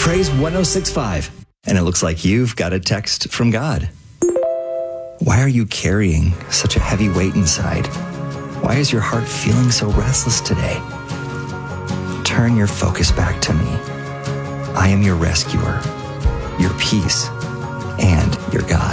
Praise 1065. And it looks like you've got a text from God. Why are you carrying such a heavy weight inside? Why is your heart feeling so restless today? Turn your focus back to me. I am your rescuer, your peace, and your God.